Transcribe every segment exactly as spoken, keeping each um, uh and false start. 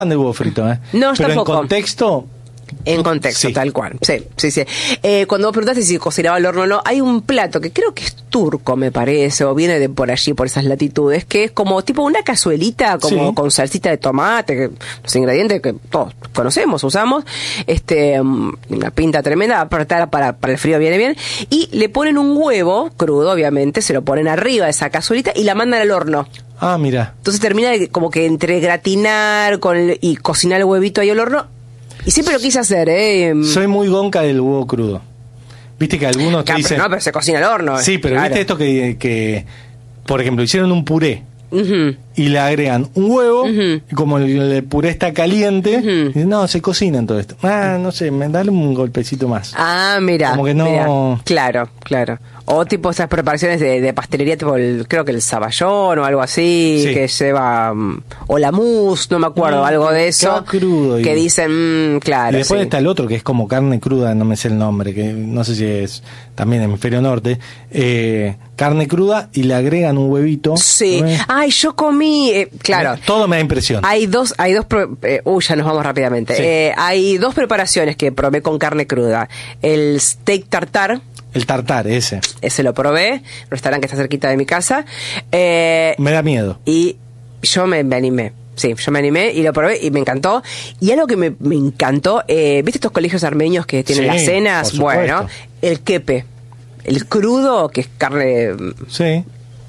de huevo frito, ¿eh? No, yo Pero tampoco. en contexto... En contexto, Sí. tal cual. Sí, sí, sí. Eh, cuando vos preguntaste si cocinaba al horno o no, hay un plato que creo que es turco, me parece, o viene de por allí, por esas latitudes, que es como tipo una cazuelita, como Sí. con salsita de tomate, que, los ingredientes que todos conocemos, usamos, este, um, una pinta tremenda, para, para, para el frío viene bien, y le ponen un huevo crudo, obviamente, se lo ponen arriba de esa cazuelita y la mandan al horno. Ah, mira. Entonces termina de, como que entre gratinar con el- y cocinar el huevito ahí al horno. Y siempre lo quise hacer, ¿eh? Soy muy gonca del huevo crudo. Viste que algunos te Claro, dicen... pero no, pero se cocina al horno. Sí, pero claro. viste esto que, que, por ejemplo, hicieron un puré Ujú. y le agregan un huevo, Ujú. y como el, el puré está caliente, Ujú. dicen, no, se cocina en todo esto. Ah, no sé, me dale un golpecito más. Ah, mira. Como que no- mira. Claro, claro. O tipo esas preparaciones de, de pastelería, tipo el, creo que el saballón o algo así, Sí. que lleva, mm, o la mousse, no me acuerdo, Mm, algo de queda eso. crudo y- Que dicen, mm, claro. Y después sí. está el otro que es como carne cruda, no me sé el nombre, que no sé si es también hemisferio norte. Eh, carne cruda y le agregan un huevito. Sí. ¿no es? Ay, yo comí, eh, claro. Todo me da impresión. Hay dos, hay dos, pro- eh, uy, ya nos vamos rápidamente. Sí. Eh, hay dos preparaciones que probé con carne cruda. El steak tartar, El tartar, ese. ese lo probé, un restaurante que está cerquita de mi casa. Eh, Me da miedo. y yo me, me animé. Sí, yo me animé y lo probé y me encantó. Y algo que me, me encantó, eh, ¿viste estos colegios armenios que tienen Sí, las cenas? por supuesto. Bueno, el kepe. El crudo, que es carne mm, Sí.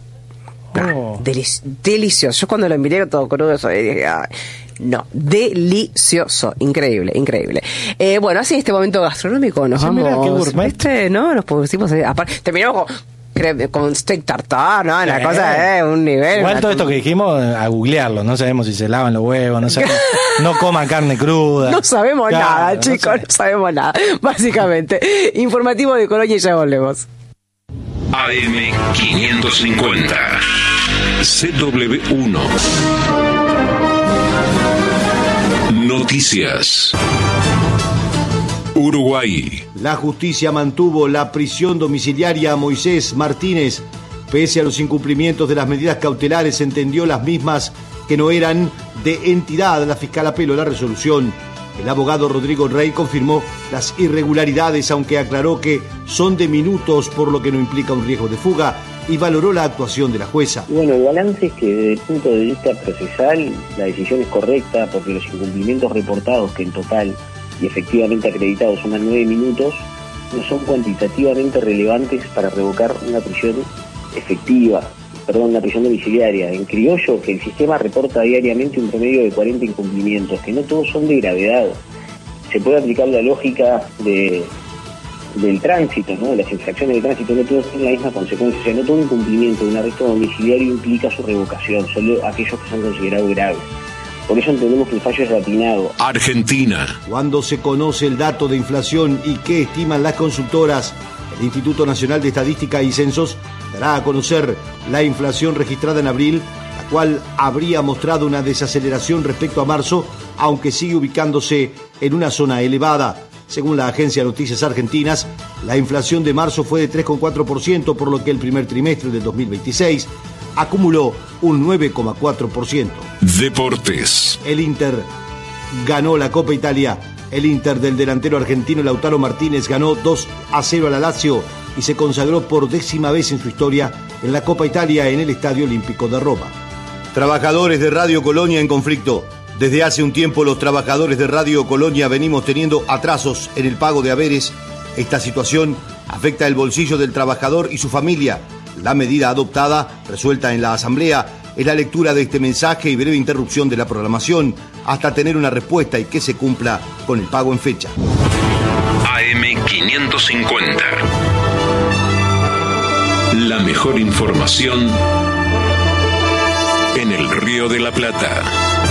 ah, Oh. deli- delicioso. Yo cuando lo miré todo crudo, eso, dije, ay, no, delicioso, increíble, increíble. Eh, bueno, así este momento gastronómico nos Sí, vamos. mirá, qué gourmet. ¿Viste? ¿No? Nos pusimos ahí, aparte, terminamos con, cre- con steak tartar, ¿no? Una Sí. cosa, eh, un nivel. Igual una- todo esto que dijimos, a googlearlo. No sabemos si se lavan los huevos, no sabemos. No coman carne cruda. No sabemos Claro, nada, no chicos, no, sabemos. sabemos nada, básicamente. Informativo de Colonia y ya volvemos. A M quinientos cincuenta. C W uno. Noticias. Uruguay. La justicia mantuvo la prisión domiciliaria a Moisés Martínez. Pese a los incumplimientos de las medidas cautelares, entendió las mismas que no eran de entidad. La fiscal apeló la resolución. El abogado Rodrigo Rey confirmó las irregularidades, aunque aclaró que son de minutos, por lo que no implica un riesgo de fuga, y valoró la actuación de la jueza. Y bueno, el balance es que desde el punto de vista procesal la decisión es correcta porque los incumplimientos reportados, que en total y efectivamente acreditados suman nueve minutos, no son cuantitativamente relevantes para revocar una prisión efectiva, perdón, una prisión domiciliaria. En criollo, que el sistema reporta diariamente un promedio de cuarenta incumplimientos, que no todos son de gravedad. Se puede aplicar la lógica de del tránsito, ¿no? De las infracciones de tránsito, no todos tienen la misma consecuencia. O sea, no todo incumplimiento de un arresto domiciliario implica su revocación, solo aquellos que son considerados graves. Por eso entendemos que el fallo es atinado. Argentina. Cuando se conoce el dato de inflación y qué estiman las consultoras, el Instituto Nacional de Estadística y Censos dará a conocer la inflación registrada en abril, la cual habría mostrado una desaceleración respecto a marzo, aunque sigue ubicándose en una zona elevada. Según la agencia de Noticias Argentinas, la inflación de marzo fue de tres coma cuatro por ciento, por lo que el primer trimestre del dos mil veintiséis acumuló un nueve coma cuatro por ciento. Deportes. El Inter ganó la Copa Italia. El Inter del delantero argentino Lautaro Martínez ganó dos a cero a la Lazio y se consagró por décima vez en su historia en la Copa Italia en el Estadio Olímpico de Roma. Trabajadores de Radio Colonia en conflicto. Desde hace un tiempo los trabajadores de Radio Colonia venimos teniendo atrasos en el pago de haberes. Esta situación afecta el bolsillo del trabajador y su familia. La medida adoptada, resuelta en la Asamblea, es la lectura de este mensaje y breve interrupción de la programación hasta tener una respuesta y que se cumpla con el pago en fecha. A M quinientos cincuenta. La mejor información en el Río de la Plata.